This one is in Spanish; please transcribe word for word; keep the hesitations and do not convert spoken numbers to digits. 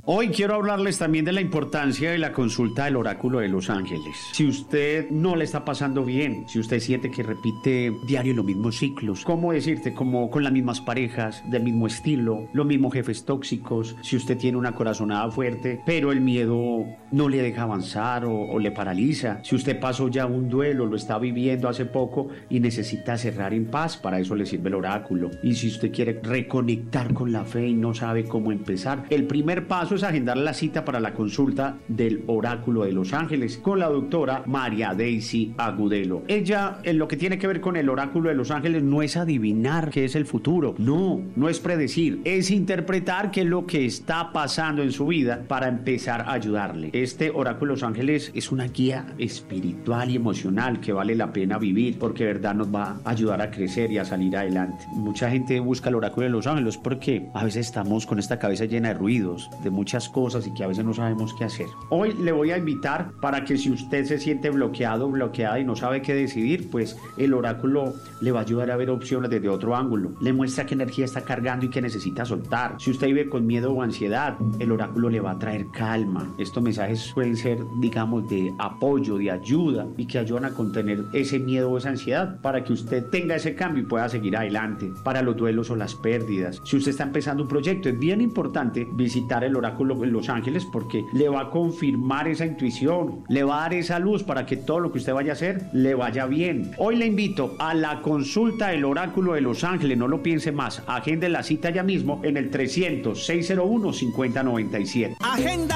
Hoy quiero hablarles también de la importancia de la consulta del oráculo de los ángeles. Si usted no le está pasando bien, si usted siente que repite diario los mismos ciclos, ¿cómo decirte? Como con las mismas parejas, del mismo estilo, los mismos jefes tóxicos, si usted tiene una corazonada fuerte, pero el miedo no le deja avanzar o, o le paraliza, si usted pasó ya un duelo, lo está viviendo hace poco y necesita cerrar en paz, para eso le sirve el oráculo. Y si usted quiere reconectar con la fe y no sabe cómo empezar, el primer paso es agendar la cita para la consulta del oráculo de los ángeles con la doctora María Daisy Agudelo. Ella, en lo que tiene que ver con el oráculo de los ángeles, no es adivinar qué es el futuro, no, no es predecir, es interpretar qué es lo que está pasando en su vida para empezar a ayudarle. Este oráculo de los ángeles es una guía espiritual y emocional que vale la pena vivir, porque de verdad nos va a ayudar a crecer y a salir adelante. Mucha gente busca el oráculo de los ángeles porque a veces estamos con esta cabeza llena de ruidos, de muchas cosas, y que a veces no sabemos qué hacer. Hoy le voy a invitar para que, si usted se siente bloqueado, bloqueada y no sabe qué decidir, pues el oráculo le va a ayudar a ver opciones desde otro ángulo. Le muestra qué energía está cargando y qué necesita soltar. Si usted vive con miedo o ansiedad, el oráculo le va a traer calma. Estos mensajes pueden ser, digamos, de apoyo, de ayuda, y que ayudan a contener ese miedo o esa ansiedad para que usted tenga ese cambio y pueda seguir adelante. Para los duelos o las pérdidas, si usted está empezando un proyecto, es bien importante visitar el oráculo en Los Ángeles, porque le va a confirmar esa intuición, le va a dar esa luz para que todo lo que usted vaya a hacer le vaya bien. Hoy le invito a la consulta del oráculo de Los Ángeles, no lo piense más, agende la cita ya mismo en el trescientos, seiscientos uno, cincuenta noventa y siete. Agenda